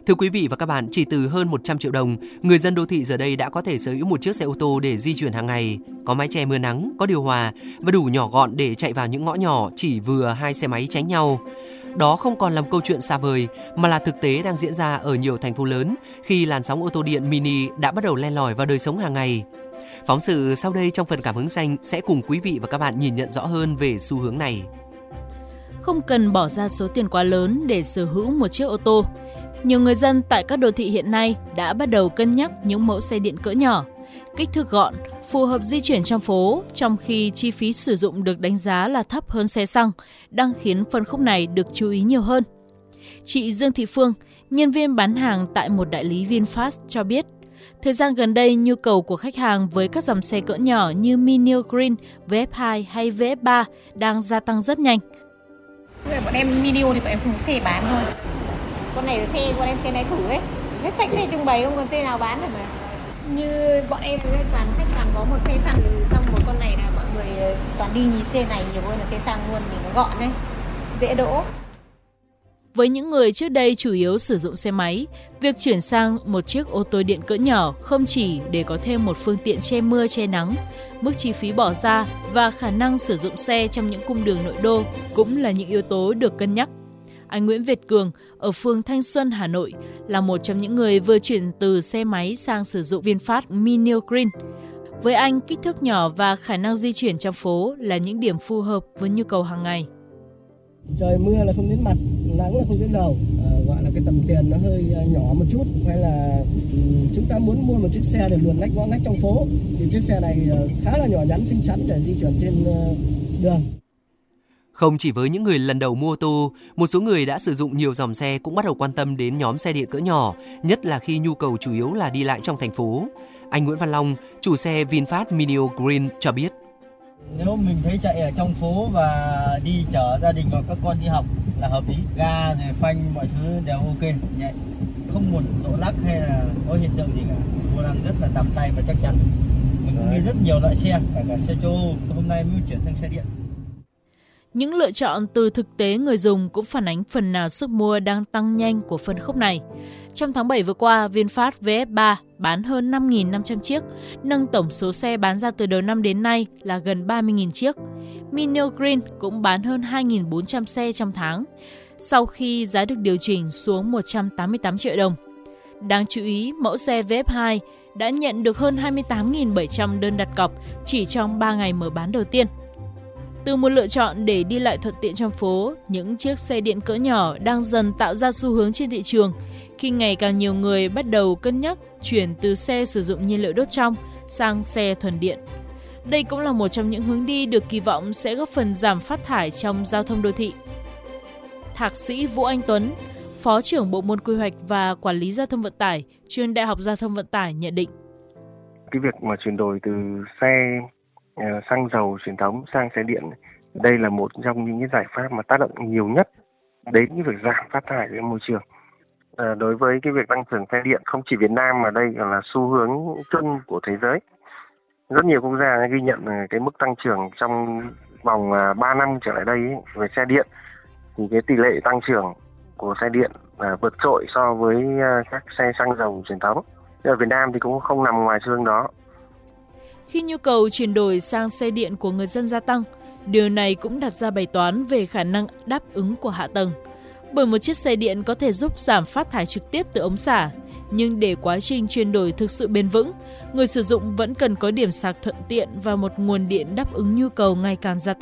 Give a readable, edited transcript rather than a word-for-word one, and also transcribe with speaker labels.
Speaker 1: Thưa quý vị và các bạn, chỉ từ hơn 100 triệu đồng, người dân đô thị giờ đây đã có thể sở hữu một chiếc xe ô tô để di chuyển hàng ngày, có mái che mưa nắng, có điều hòa và đủ nhỏ gọn để chạy vào những ngõ nhỏ chỉ vừa hai xe máy tránh nhau. Đó không còn làm câu chuyện xa vời mà là thực tế đang diễn ra ở nhiều thành phố lớn khi làn sóng ô tô điện mini đã bắt đầu len lỏi vào đời sống hàng ngày. Phóng sự sau đây trong phần cảm hứng xanh sẽ cùng quý vị và các bạn nhìn nhận rõ hơn về xu hướng này.
Speaker 2: Không cần bỏ ra số tiền quá lớn để sở hữu một chiếc ô tô. Nhiều người dân tại các đô thị hiện nay đã bắt đầu cân nhắc những mẫu xe điện cỡ nhỏ, kích thước gọn, phù hợp di chuyển trong phố, trong khi chi phí sử dụng được đánh giá là thấp hơn xe xăng, đang khiến phân khúc này được chú ý nhiều hơn. Chị Dương Thị Phương, nhân viên bán hàng tại một đại lý VinFast cho biết, thời gian gần đây nhu cầu của khách hàng với các dòng xe cỡ nhỏ như Mini Green, VF2 hay VF3 đang gia tăng rất nhanh.
Speaker 3: Bọn em Mini thì bọn em không có xe bán thôi. Con này là xe, bọn em xe này thử ấy. Hết sạch xe trưng bày không còn xe nào bán được mà. Như bọn em toàn khách toàn có một xe xăng, xong một con này là mọi người toàn đi nhìn xe này nhiều hơn là xe xăng luôn vì nó gọn đấy, dễ đỗ.
Speaker 2: Với những người trước đây chủ yếu sử dụng xe máy, việc chuyển sang một chiếc ô tô điện cỡ nhỏ không chỉ để có thêm một phương tiện che mưa che nắng, mức chi phí bỏ ra và khả năng sử dụng xe trong những cung đường nội đô cũng là những yếu tố được cân nhắc. Anh Nguyễn Việt Cường ở phường Thanh Xuân, Hà Nội là một trong những người vừa chuyển từ xe máy sang sử dụng VinFast Mini Green. Với anh, kích thước nhỏ và khả năng di chuyển trong phố là những điểm phù hợp với nhu cầu hàng ngày.
Speaker 4: Trời mưa là không đến mặt, nắng là không đến đầu, gọi là cái tầm tiền nó hơi nhỏ một chút, hay là chúng ta muốn mua một chiếc xe để luồn lách ngõ ngách trong phố thì chiếc xe này khá là nhỏ nhắn xinh xắn để di chuyển trên đường.
Speaker 1: Không chỉ với những người lần đầu mua ô tô, một số người đã sử dụng nhiều dòng xe cũng bắt đầu quan tâm đến nhóm xe điện cỡ nhỏ, nhất là khi nhu cầu chủ yếu là đi lại trong thành phố. Anh Nguyễn Văn Long, chủ xe VinFast Mini Green cho biết.
Speaker 5: Nếu mình thấy chạy ở trong phố và đi chở gia đình hoặc các con đi học là hợp lý. Ga rồi phanh mọi thứ đều ok, nhẹ. Không một độ lắc hay là có hiện tượng gì cả. Vô lăng rất là tạm tay và chắc chắn. Mình cũng đi rất nhiều loại xe, cả xe châu Âu. Hôm nay mới chuyển sang xe điện.
Speaker 2: Những lựa chọn từ thực tế người dùng cũng phản ánh phần nào sức mua đang tăng nhanh của phân khúc này. Trong tháng 7 vừa qua, VinFast VF3 bán hơn 5.500 chiếc, nâng tổng số xe bán ra từ đầu năm đến nay là gần 30.000 chiếc. Mini Green cũng bán hơn 2.400 xe trong tháng, sau khi giá được điều chỉnh xuống 188 triệu đồng. Đáng chú ý, mẫu xe VF2 đã nhận được hơn 28.700 đơn đặt cọc chỉ trong 3 ngày mở bán đầu tiên. Từ một lựa chọn để đi lại thuận tiện trong phố, những chiếc xe điện cỡ nhỏ đang dần tạo ra xu hướng trên thị trường, khi ngày càng nhiều người bắt đầu cân nhắc chuyển từ xe sử dụng nhiên liệu đốt trong sang xe thuần điện. Đây cũng là một trong những hướng đi được kỳ vọng sẽ góp phần giảm phát thải trong giao thông đô thị. Thạc sĩ Vũ Anh Tuấn, Phó trưởng Bộ môn Quy hoạch và Quản lý Giao thông Vận tải, Trường Đại học Giao thông Vận tải nhận định.
Speaker 6: Cái việc mà chuyển đổi từ xe xăng dầu truyền thống sang xe điện, đây là một trong những cái giải pháp mà tác động nhiều nhất đến cái việc giảm phát thải đến môi trường. Đối với cái việc tăng trưởng xe điện không chỉ Việt Nam mà đây là xu hướng chung của thế giới. Rất nhiều quốc gia ghi nhận cái mức tăng trưởng trong vòng 3 năm trở lại đây về xe điện thì cái tỷ lệ tăng trưởng của xe điện vượt trội so với các xe xăng dầu truyền thống. Ở Việt Nam thì cũng không nằm ngoài xu hướng đó.
Speaker 2: Khi nhu cầu chuyển đổi sang xe điện của người dân gia tăng, điều này cũng đặt ra bài toán về khả năng đáp ứng của hạ tầng. Bởi một chiếc xe điện có thể giúp giảm phát thải trực tiếp từ ống xả, nhưng để quá trình chuyển đổi thực sự bền vững, người sử dụng vẫn cần có điểm sạc thuận tiện và một nguồn điện đáp ứng nhu cầu ngày càng gia tăng.